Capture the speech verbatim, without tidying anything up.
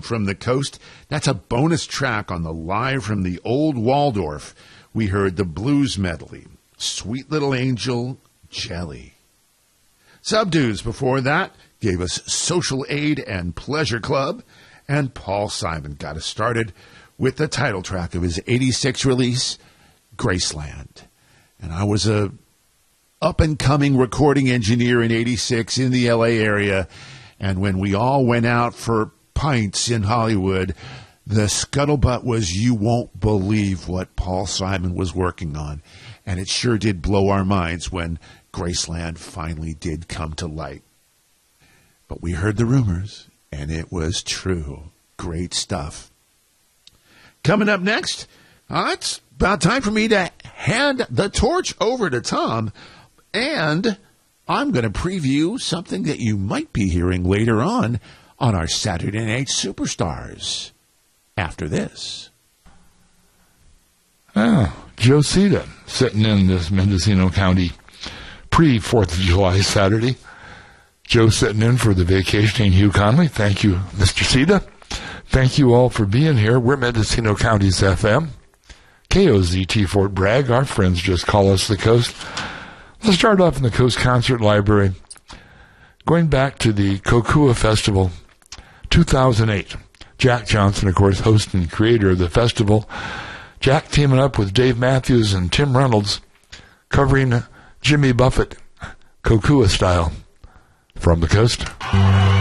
Child from the Coast. That's a bonus track on the Live from the Old Waldorf. We heard the blues medley, Sweet Little Angel, Jelly. Subdues before that gave us Social Aid and Pleasure Club, and Paul Simon got us started with the title track of his eighty-six release, Graceland. And I was a up-and-coming recording engineer in eighty-six in the L A area, and when we all went out for pints in Hollywood, the scuttlebutt was, you won't believe what Paul Simon was working on. And it sure did blow our minds when Graceland finally did come to light. But we heard the rumors, and it was true. Great stuff. Coming up next, uh, it's about time for me to hand the torch over to Tom, and I'm going to preview something that you might be hearing later on on our Saturday Night Superstars. After this. Ah, Joe Sita sitting in this Mendocino County pre-fourth of July Saturday. Joe sitting in for the vacationing Hugh Conley. Thank you, Mister Sita. Thank you all for being here. We're Mendocino County's F M. K O Z T Fort Bragg. Our friends just call us the Coast. Let's start off in the Coast Concert Library. Going back to the Kokua Festival, two thousand eight. Jack Johnson, of course, host and creator of the festival. Jack teaming up with Dave Matthews and Tim Reynolds, covering Jimmy Buffett, Kokua style, from the Coast.